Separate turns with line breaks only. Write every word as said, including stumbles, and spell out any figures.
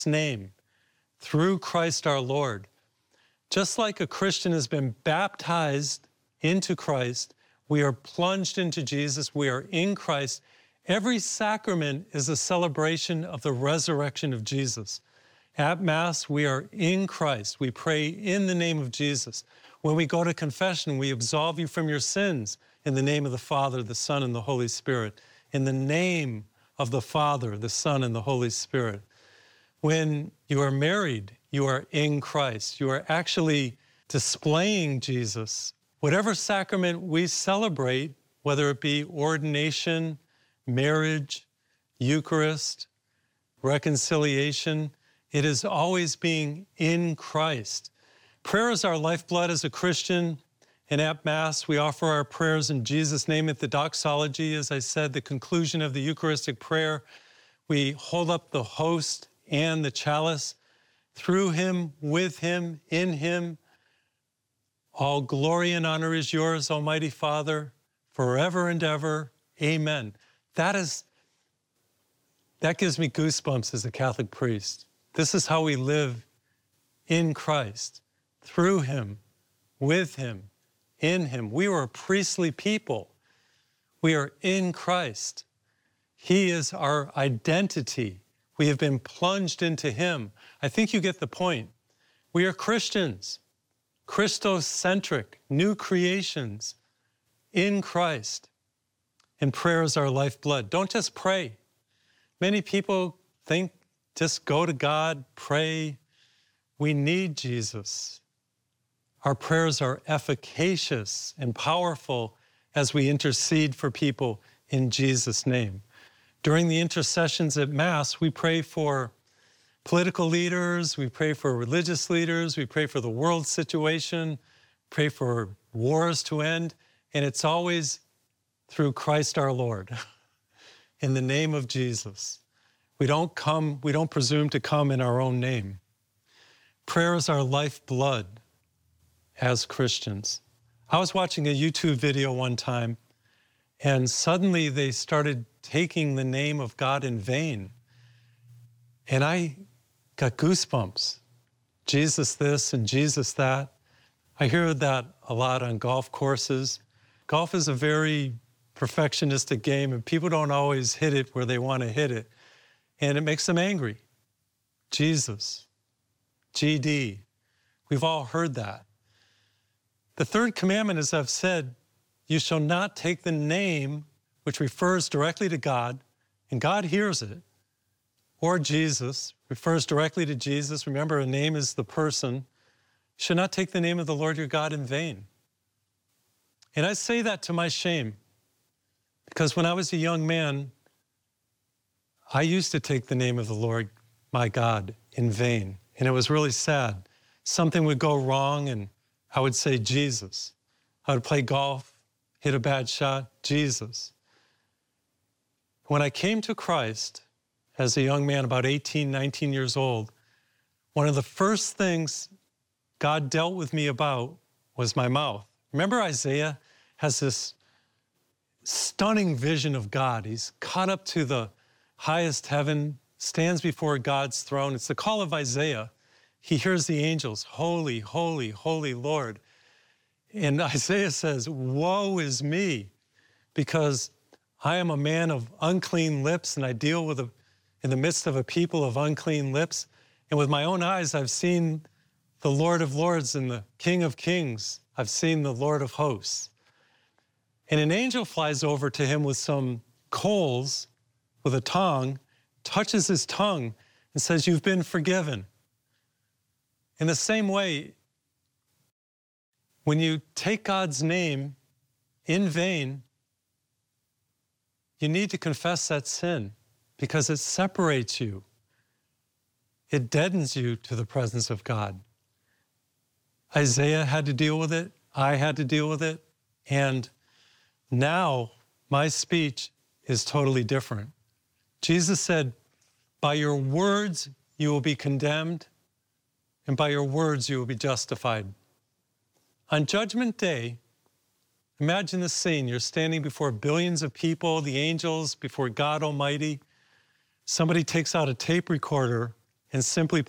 name, through Christ our Lord. Just like a Christian has been baptized into Christ, we are plunged into Jesus, we are in Christ. Every sacrament is a celebration of the resurrection of Jesus. At Mass, we are in Christ. We pray in the name of Jesus. When we go to confession, we absolve you from your sins in the name of the Father, the Son, and the Holy Spirit. In the name of the Father, the Son, and the Holy Spirit. When you are married, you are in Christ. You are actually displaying Jesus. Whatever sacrament we celebrate, whether it be ordination, marriage, Eucharist, reconciliation, it is always being in Christ. Prayer is our lifeblood as a Christian, and at Mass we offer our prayers in Jesus' name. At the doxology, as I said, the conclusion of the Eucharistic prayer, we hold up the host and the chalice. Through him, with him, in him, all glory and honor is yours, Almighty Father, forever and ever. Amen. That is, that gives me goosebumps as a Catholic priest. This is how we live in Christ, through him, with him, in him. We are a priestly people. We are in Christ. He is our identity. We have been plunged into him. I think you get the point. We are Christians, Christocentric, new creations in Christ. And prayer is our lifeblood. Don't just pray. Many people think just go to God, pray. We need Jesus. Our prayers are efficacious and powerful as we intercede for people in Jesus' name. During the intercessions at Mass, we pray for political leaders, we pray for religious leaders, we pray for the world situation, pray for wars to end, and it's always through Christ our Lord, in the name of Jesus. We don't come, we don't presume to come in our own name. Prayer is our lifeblood as Christians. I was watching a YouTube video one time, and suddenly they started taking the name of God in vain. And I got goosebumps. Jesus this and Jesus that. I hear that a lot on golf courses. Golf is a very perfectionistic game, and people don't always hit it where they want to hit it. And it makes them angry. Jesus, G D. We've all heard that. The third commandment, as I've said, you shall not take the name which refers directly to God, and God hears it, or Jesus, refers directly to Jesus. Remember, a name is the person. You should not take the name of the Lord your God in vain. And I say that to my shame, because when I was a young man, I used to take the name of the Lord, my God, in vain. And it was really sad. Something would go wrong, and I would say, Jesus. I would play golf, hit a bad shot, Jesus. When I came to Christ as a young man, about eighteen, nineteen years old, one of the first things God dealt with me about was my mouth. Remember Isaiah has this stunning vision of God. He's caught up to the highest heaven, stands before God's throne. It's the call of Isaiah. He hears the angels, holy, holy, holy Lord. And Isaiah says, woe is me, because I am a man of unclean lips, and I deal with a, in the midst of a people of unclean lips. And with my own eyes, I've seen the Lord of Lords and the King of Kings. I've seen the Lord of Hosts. And an angel flies over to him with some coals, with a tongue, touches his tongue, and says, you've been forgiven. In the same way, when you take God's name in vain, you need to confess that sin, because it separates you. It deadens you to the presence of God. Isaiah had to deal with it. I had to deal with it. And now my speech is totally different. Jesus said, by your words you will be condemned, and by your words you will be justified. On Judgment Day, imagine the scene. You're standing before billions of people, the angels, before God Almighty. Somebody takes out a tape recorder and simply